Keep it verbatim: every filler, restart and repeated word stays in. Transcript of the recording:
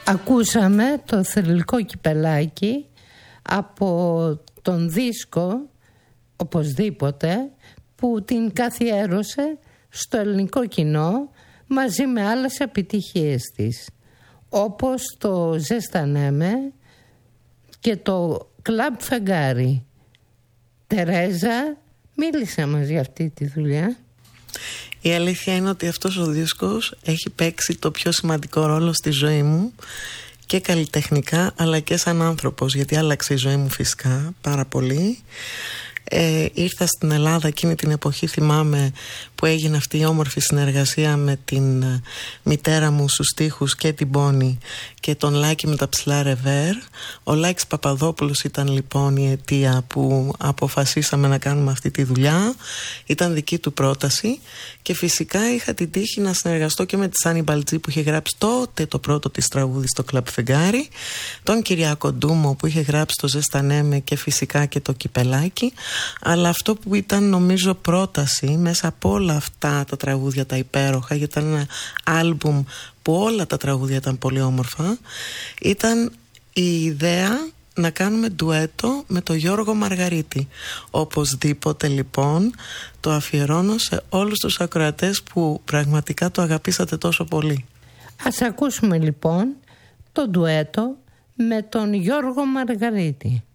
Ακούσαμε το θρυλικό κυπελάκι από τον δίσκο οπωσδήποτε που την καθιέρωσε στο ελληνικό κοινό μαζί με άλλες επιτυχίες της, όπως το «Ζεστανέ με» και το «Κλαμπ Φεγγάρι». Τερέζα, μίλησε μας για αυτή τη δουλειά. Η αλήθεια είναι ότι αυτός ο δίσκος έχει παίξει το πιο σημαντικό ρόλο στη ζωή μου, και καλλιτεχνικά αλλά και σαν άνθρωπος, γιατί άλλαξε η ζωή μου φυσικά πάρα πολύ. Ε, ήρθα στην Ελλάδα εκείνη την εποχή, θυμάμαι, που έγινε αυτή η όμορφη συνεργασία με την μητέρα μου στους στίχους και την Πόνη και τον Λάκη με τα ψηλά ρεβέρ. Ο Λάκης Παπαδόπουλος ήταν λοιπόν η αιτία που αποφασίσαμε να κάνουμε αυτή τη δουλειά. Ήταν δική του πρόταση και φυσικά είχα την τύχη να συνεργαστώ και με τη Σάνι Μπαλτζή που είχε γράψει τότε το πρώτο της τραγούδι στο Κλαμπ Φεγγάρι, τον Κυριάκο Ντούμο που είχε γράψει το «Ζεστανέ με» και φυσικά και το «Κυπελάκι». Αλλά αυτό που ήταν νομίζω πρόταση μέσα από όλα αυτά τα τραγούδια τα υπέροχα, γιατί ήταν ένα άλμπουμ που όλα τα τραγούδια ήταν πολύ όμορφα, ήταν η ιδέα να κάνουμε ντουέτο με τον Γιώργο Μαργαρίτη. Οπωσδήποτε λοιπόν το αφιερώνω σε όλους τους ακροατές που πραγματικά το αγαπήσατε τόσο πολύ. Ας ακούσουμε λοιπόν το ντουέτο με τον Γιώργο Μαργαρίτη.